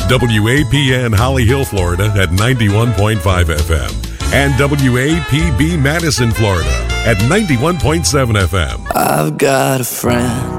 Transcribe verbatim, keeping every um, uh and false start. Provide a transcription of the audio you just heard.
W A P N Holly Hill, Florida at ninety-one point five F M and W A P B Madison, Florida at ninety-one point seven F M. I've got a friend